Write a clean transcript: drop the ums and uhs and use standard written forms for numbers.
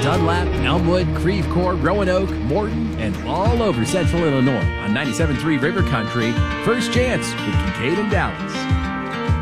Dunlap, Elmwood, Creve Coeur, Roanoke, Morton, and all over Central Illinois on 97.3 River Country. First Chance with Kincaid and Dallas.